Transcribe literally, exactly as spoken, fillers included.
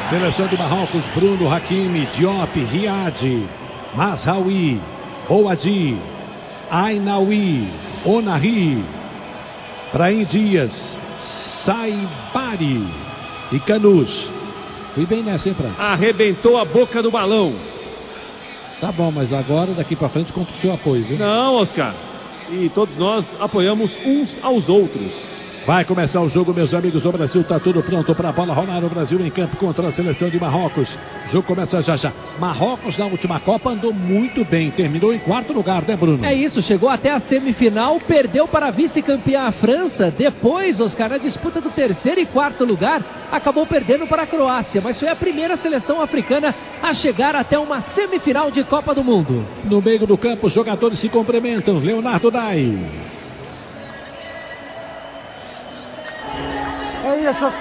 Seleção de Marrocos, Bruno, Hakimi, Diop, Riad, Mazraoui, Boadi, Ainaoui, Onahi, Brahim Dias, Saibari e Canus. Fui bem nessa, hein, Fran? Arrebentou a boca do balão. Tá bom, mas agora daqui pra frente conta o seu apoio, viu? Não, Oscar. E todos nós apoiamos uns aos outros. Vai começar o jogo, meus amigos. O Brasil tá tudo pronto para a bola rolar. O Brasil em campo contra a seleção de Marrocos. O jogo começa já já. Marrocos na última Copa andou muito bem. Terminou em quarto lugar, né, Bruno? É isso, chegou até a semifinal, perdeu para a vice-campeã a França. Depois, Oscar, na disputa do terceiro e quarto lugar, acabou perdendo para a Croácia. Mas foi a primeira seleção africana a chegar até uma semifinal de Copa do Mundo. No meio do campo, os jogadores se cumprimentam. Leonardo Dai. É isso,